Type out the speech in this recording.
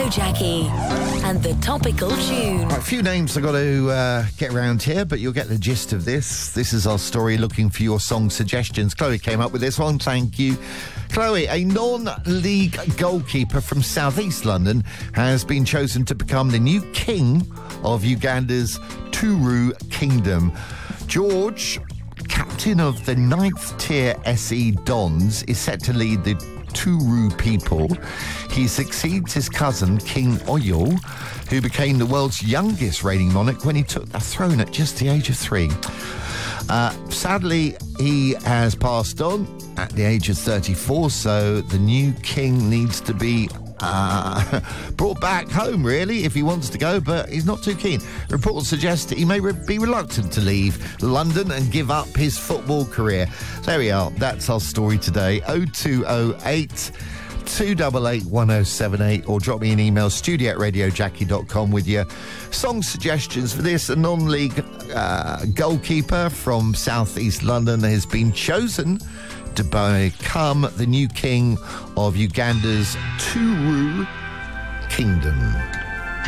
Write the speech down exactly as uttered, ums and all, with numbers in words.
Radio Jackie and the topical tune. Right, a few names I've got to uh, get around here, but you'll get the gist of this. This is our story looking for your song suggestions. Chloe came up with this one, thank you. Chloe, a non-league goalkeeper from southeast London has been chosen to become the new king of Uganda's Turu Kingdom. George, captain of the ninth tier S E Dons, is set to lead the Turu people. He succeeds his cousin, King Oyo, who became the world's youngest reigning monarch when he took the throne at just the age of three. Uh, sadly, he has passed on at the age of thirty-four, so the new king needs to be uh, brought back home, really, if he wants to go, but he's not too keen. Reports suggest that he may re- be reluctant to leave London and give up his football career. So there we are. That's our story today. oh two oh eight, two eight eight, one oh seven eight, or drop me an email, studio at radio jackie dot com, with your song suggestions for this. A non-league uh, goalkeeper from southeast London has been chosen to become the new king of Uganda's Turu Kingdom.